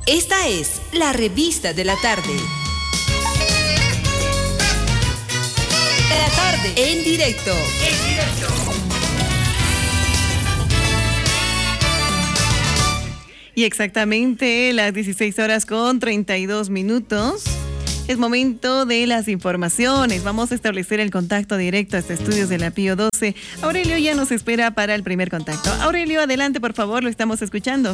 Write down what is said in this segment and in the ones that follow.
Esta es la revista de la tarde. De la tarde, en directo. Y exactamente las 16:32. Es momento de las informaciones. Vamos a establecer el contacto directo a Estudios de la Pío 12. Aurelio ya nos espera para el primer contacto. Aurelio, adelante, por favor, lo estamos escuchando.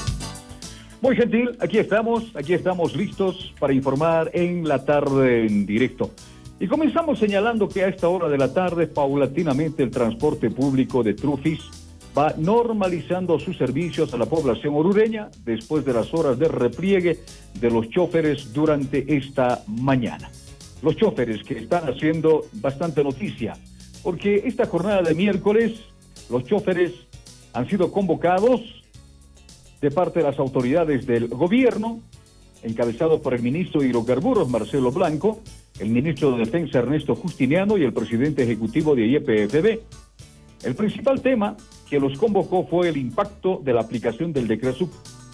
Muy gentil, aquí estamos listos para informar en la tarde en directo. Y comenzamos señalando que a esta hora de la tarde, paulatinamente el transporte público de Trufis va normalizando sus servicios a la población orureña después de las horas de repliegue de los choferes durante esta mañana. Los choferes que están haciendo bastante noticia, porque esta jornada de miércoles los choferes han sido convocados de parte de las autoridades del gobierno, encabezado por el ministro de Hidrocarburos, Marcelo Blanco, el ministro de Defensa, Ernesto Justiniano, y el presidente ejecutivo de YPFB. El principal tema que los convocó fue el impacto de la aplicación del decreto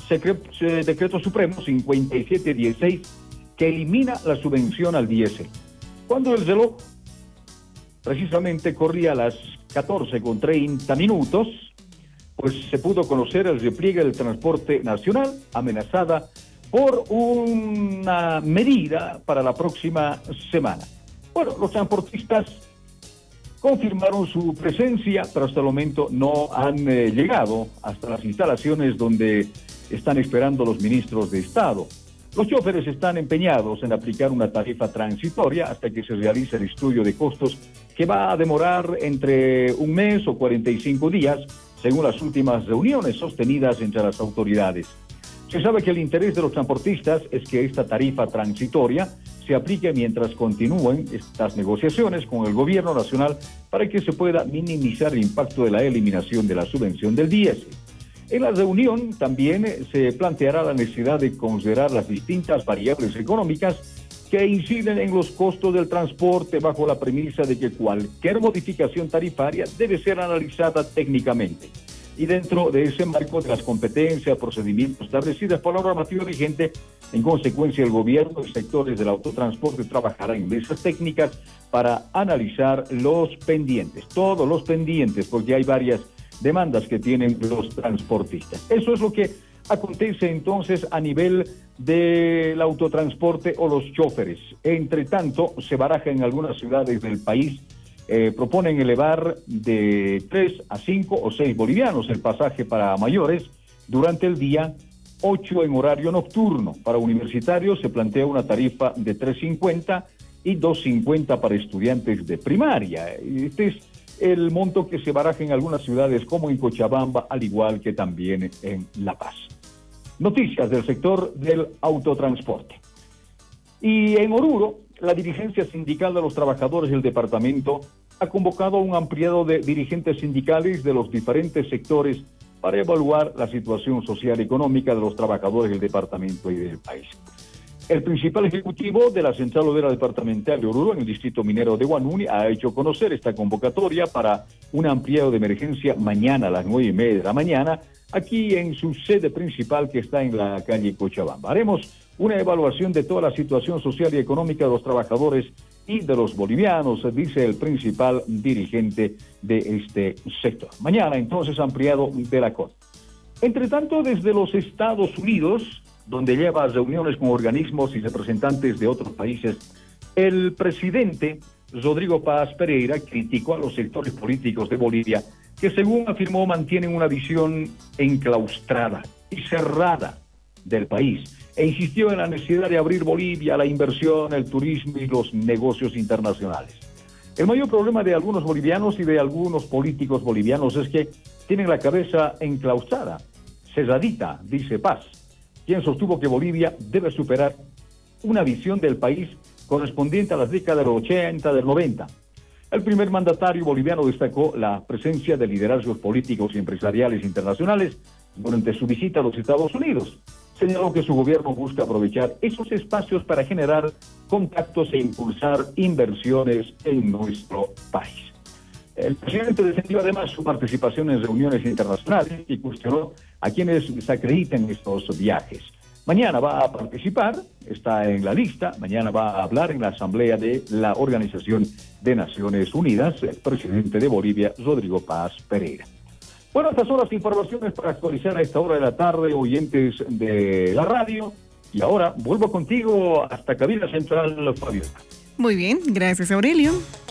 supremo 5716, que elimina la subvención al diésel. Cuando el reloj precisamente corría a las 14:30, pues se pudo conocer el repliegue del transporte nacional, amenazada por una medida para la próxima semana. Bueno, los transportistas confirmaron su presencia, pero hasta el momento no han llegado hasta las instalaciones donde están esperando los ministros de Estado. Los choferes están empeñados en aplicar una tarifa transitoria hasta que se realice el estudio de costos, que va a demorar entre un mes o 45 días, según las últimas reuniones sostenidas entre las autoridades. Se sabe que el interés de los transportistas es que esta tarifa transitoria se aplique mientras continúen estas negociaciones con el gobierno nacional para que se pueda minimizar el impacto de la eliminación de la subvención del diésel. En la reunión también se planteará la necesidad de considerar las distintas variables económicas que inciden en los costos del transporte, bajo la premisa de que cualquier modificación tarifaria debe ser analizada técnicamente. Y dentro de ese marco de las competencias, procedimientos establecidas por la normativa vigente, en consecuencia el gobierno y sectores del autotransporte trabajarán en mesas técnicas para analizar los pendientes, todos los pendientes, porque hay varias demandas que tienen los transportistas. Eso es lo que acontece entonces a nivel del autotransporte o los choferes. Entre tanto, se baraja en algunas ciudades del país. Proponen elevar de 3 a 5 o 6 bolivianos el pasaje para mayores durante el día, 8 en horario nocturno. Para universitarios se plantea una tarifa de 3.50 y 2.50 para estudiantes de primaria. Este es el monto que se baraja en algunas ciudades como en Cochabamba, al igual que también en La Paz. Noticias del sector del autotransporte. Y en Oruro, la dirigencia sindical de los trabajadores del departamento ha convocado a un ampliado de dirigentes sindicales de los diferentes sectores para evaluar la situación social y económica de los trabajadores del departamento y del país. El principal ejecutivo de la Central Obrera Departamental de Oruro, en el distrito minero de Huanuni, ha hecho conocer esta convocatoria para un ampliado de emergencia mañana a las 9:30 de la mañana, aquí en su sede principal, que está en la calle Cochabamba. Haremos una evaluación de toda la situación social y económica de los trabajadores y de los bolivianos, dice el principal dirigente de este sector. Mañana, entonces, ampliado de la COD. Entre tanto, desde los Estados Unidos, donde lleva reuniones con organismos y representantes de otros países, el presidente Rodrigo Paz Pereira criticó a los sectores políticos de Bolivia que, según afirmó, mantienen una visión enclaustrada y cerrada del país, e insistió en la necesidad de abrir Bolivia a la inversión, el turismo y los negocios internacionales. El mayor problema de algunos bolivianos y de algunos políticos bolivianos es que tienen la cabeza enclaustrada, cerradita, dice Paz, quien sostuvo que Bolivia debe superar una visión del país correspondiente a las décadas del 80, del 90. El primer mandatario boliviano destacó la presencia de liderazgos políticos y empresariales internacionales durante su visita a los Estados Unidos. Señaló que su gobierno busca aprovechar esos espacios para generar contactos e impulsar inversiones en nuestro país. El presidente defendió además su participación en reuniones internacionales y cuestionó a quienes desacreditan estos viajes. Mañana va a participar, está en la lista, mañana va a hablar en la Asamblea de la Organización de Naciones Unidas, el presidente de Bolivia, Rodrigo Paz Pereira. Bueno, estas son las informaciones para actualizar a esta hora de la tarde, oyentes de la radio. Y ahora vuelvo contigo hasta Cabina Central, Fabio. Muy bien, gracias, Aurelio.